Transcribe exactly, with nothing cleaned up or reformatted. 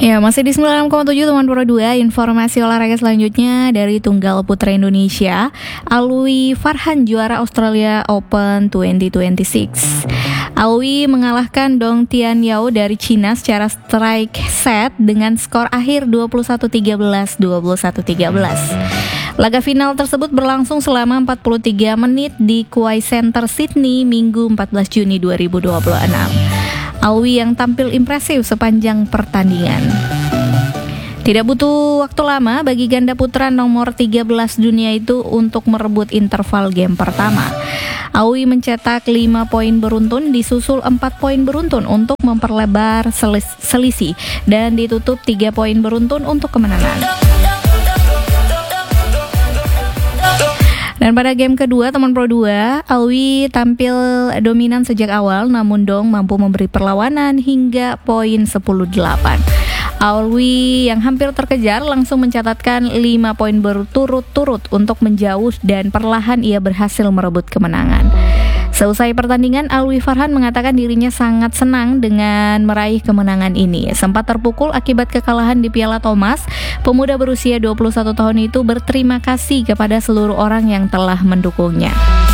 Ya, masih di sembilan puluh enam koma tujuh teman Pro dua. Informasi olahraga selanjutnya dari tunggal putra Indonesia, Alwi Farhan juara Australia Open dua ribu dua puluh enam. Alwi mengalahkan Dong Tian Yao dari Cina secara strike set dengan skor akhir dua puluh satu tiga belas, dua puluh satu tiga belas. Laga final tersebut berlangsung selama empat puluh tiga menit di Kuai Center Sydney, Minggu empat belas Juni dua ribu dua puluh enam. Alwi yang tampil impresif sepanjang pertandingan. Tidak butuh waktu lama bagi ganda putra nomor tiga belas dunia itu untuk merebut interval game pertama. Alwi mencetak lima poin beruntun disusul empat poin beruntun untuk memperlebar selis- selisih dan ditutup tiga poin beruntun untuk kemenangan. Dan pada game kedua teman Pro dua, Alwi tampil dominan sejak awal, namun Dong mampu memberi perlawanan hingga poin sepuluh delapan. Alwi yang hampir terkejar langsung mencatatkan lima poin berturut-turut untuk menjauh dan perlahan ia berhasil merebut kemenangan. Seusai pertandingan, Alwi Farhan mengatakan dirinya sangat senang dengan meraih kemenangan ini. Sempat terpukul akibat kekalahan di Piala Thomas, pemuda berusia dua puluh satu tahun itu berterima kasih kepada seluruh orang yang telah mendukungnya.